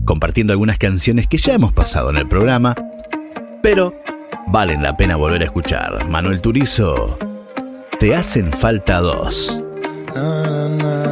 compartiendo algunas canciones que ya hemos pasado en el programa, pero valen la pena volver a escuchar. Manuel Turizo, Te hacen falta dos. Na, na, na.